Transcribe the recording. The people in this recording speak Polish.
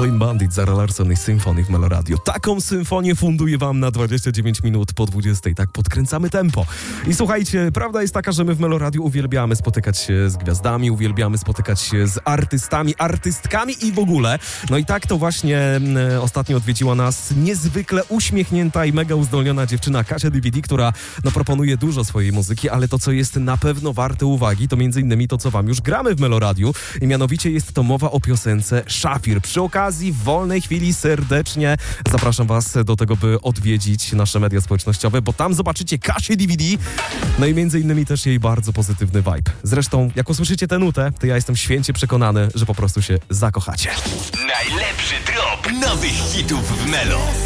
Clean Bandit, Zara Larsson i Symphony w Melo Radio. Taką symfonię funduje wam na 29 minut po 20. Tak podkręcamy tempo. I słuchajcie, prawda jest taka, że my w Melo Radio uwielbiamy spotykać się z gwiazdami, uwielbiamy spotykać się z artystami, artystkami i w ogóle. No i tak to właśnie ostatnio odwiedziła nas niezwykle uśmiechnięta i mega uzdolniona dziewczyna Kasia DVD, która proponuje dużo swojej muzyki, ale to, co jest na pewno warte uwagi, to między innymi to, co wam już gramy w Melo Radiu i mianowicie jest to mowa o piosence Szafir. Przy okazji, w wolnej chwili serdecznie zapraszam was do tego, by odwiedzić nasze media społecznościowe, bo tam zobaczycie Kasię DVD, no i między innymi też jej bardzo pozytywny vibe. Zresztą, jak usłyszycie tę nutę, to ja jestem święcie przekonany, że po prostu się zakochacie. Najlepszy drop nowych hitów w Melo.